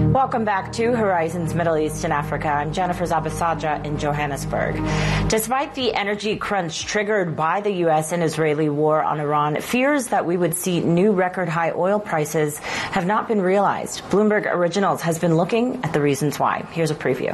Welcome back to Horizons Middle East and Africa. I'm Jennifer Zabasadja in Johannesburg. Despite the energy crunch triggered by the U.S. and Israeli war on Iran, fears that we would see new record high oil prices have not been realized. Bloomberg Originals has been looking at the reasons why. Here's a preview.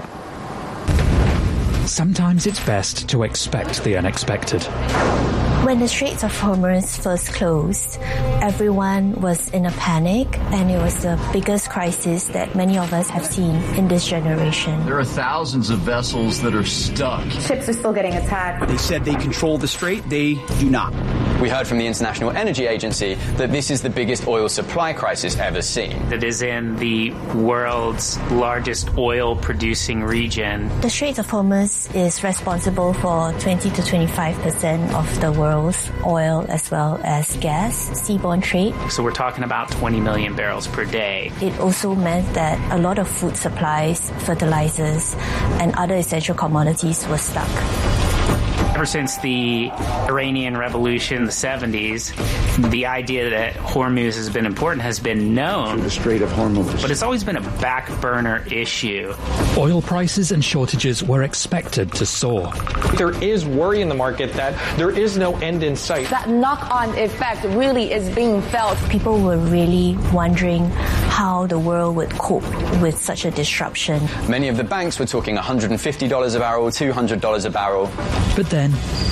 Sometimes it's best to expect the unexpected. When the Straits of Hormuz first closed, everyone was in a panic, and it was the biggest crisis that many of us have seen in this generation. There are thousands of vessels that are stuck. Ships are still getting attacked. They said they control the strait. They do not. We heard from the International Energy Agency that this is the biggest oil supply crisis ever seen. It is in the world's largest oil-producing region. The Straits of Hormuz is responsible for 20 to 25% of the world's oil as well as gas seaborne trade. So we're talking about 20 million barrels per day. It also meant that a lot of food supplies, fertilizers, and other essential commodities were stuck. Ever since the Iranian Revolution in the 70s, the idea that Hormuz has been important has been known. The Strait of Hormuz. But it's always been a back burner issue. Oil prices and shortages were expected to soar. There is worry in the market that there is no end in sight. That knock-on effect really is being felt. People were really wondering how the world would cope with such a disruption. Many of the banks were talking $150 a barrel, $200 a barrel. But then,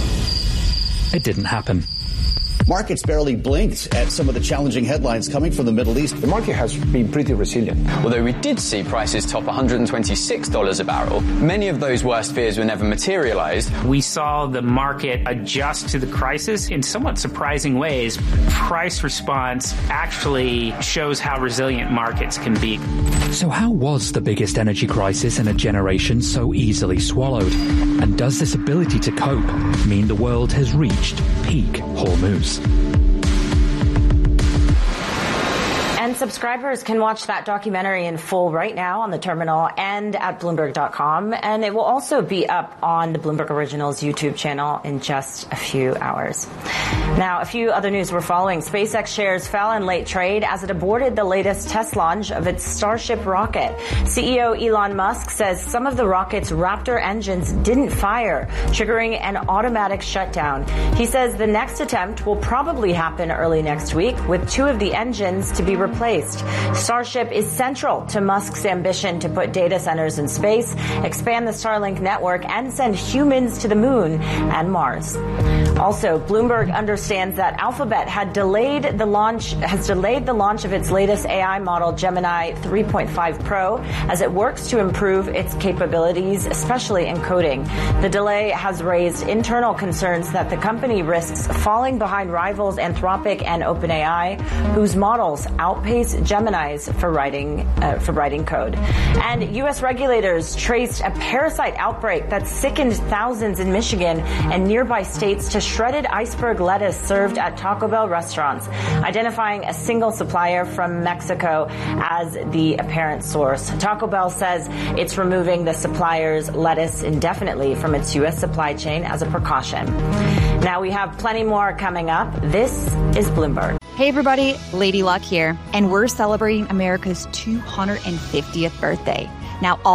it didn't happen. Markets barely blinked at some of the challenging headlines coming from the Middle East. The market has been pretty resilient. Although we did see prices top $126 a barrel, many of those worst fears were never materialized. We saw the market adjust to the crisis in somewhat surprising ways. Price response actually shows how resilient markets can be. So how was the biggest energy crisis in a generation so easily swallowed? And does this ability to cope mean the world has reached peak Hormuz? And subscribers can watch that documentary in full right now on the terminal and at Bloomberg.com. And it will also be up on the Bloomberg Originals YouTube channel in just a few hours. Now, a few other news we're following. SpaceX shares fell in late trade as it aborted the latest test launch of its Starship rocket. CEO Elon Musk says some of the rocket's Raptor engines didn't fire, triggering an automatic shutdown. He says the next attempt will probably happen early next week, with two of the engines to be replaced. Starship is central to Musk's ambition to put data centers in space, expand the Starlink network, and send humans to the moon and Mars. Also, Bloomberg understands that Alphabet has delayed the launch of its latest AI model, Gemini 3.5 Pro, as it works to improve its capabilities, especially in coding. The delay has raised internal concerns that the company risks falling behind rivals Anthropic and OpenAI, whose models outpace Gemini's for writing code. And U.S. regulators traced a parasite outbreak that sickened thousands in Michigan and nearby states to shredded iceberg lettuce served at Taco Bell restaurants, identifying a single supplier from Mexico as the apparent source. Taco Bell says it's removing the supplier's lettuce indefinitely from its U.S. supply chain as a precaution. Now we have plenty more coming up. This is Bloomberg. Hey everybody, Lady Luck here, and we're celebrating America's 250th birthday. Now